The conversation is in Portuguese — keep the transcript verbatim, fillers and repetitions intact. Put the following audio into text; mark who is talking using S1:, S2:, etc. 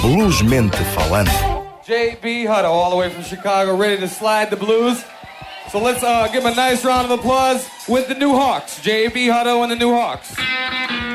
S1: bluesmente falando.
S2: J B Hutto, all the way from Chicago, ready to slide the blues. So let's uh, give him a nice round of applause with the New Hawks. J B Hutto and the New Hawks.